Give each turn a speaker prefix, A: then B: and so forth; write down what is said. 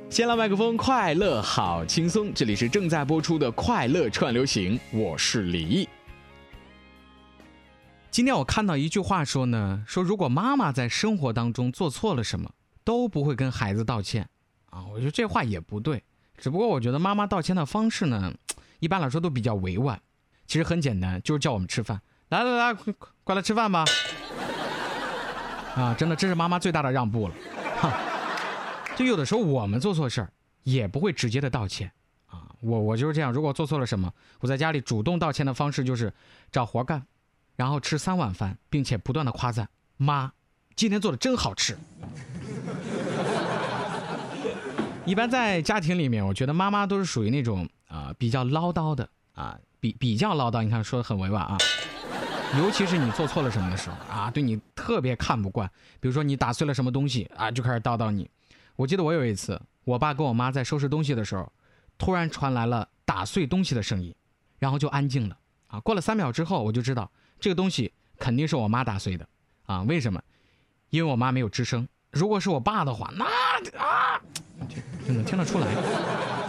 A: 先来麦克风，快乐好轻松。这里是正在播出的快乐串流行，我是李毅。今天我看到一句话说呢，说如果妈妈在生活当中做错了什么，都不会跟孩子道歉啊。我觉得这话也不对，只不过我觉得妈妈道歉的方式呢，一般来说都比较委婉。其实很简单，就是叫我们吃饭，来，快来吃饭吧。啊，真的，这是妈妈最大的让步了。就有的时候我们做错事儿，也不会直接的道歉啊。我就是这样，如果做错了什么，我在家里主动道歉的方式就是找活干，然后吃3碗饭，并且不断的夸赞妈，今天做的真好吃。一般在家庭里面，我觉得妈妈都是属于那种比较唠叨的啊，比较唠叨。你看说的很委婉啊。尤其是你做错了什么的时候啊，对你特别看不惯，比如说你打碎了什么东西啊，就开始叨叨你。我记得我有一次，我爸跟我妈在收拾东西的时候，突然传来了打碎东西的声音，然后就安静了啊。过了3秒之后，我就知道这个东西肯定是我妈打碎的啊。为什么？因为我妈没有吱声。如果是我爸的话，那真的听得出来。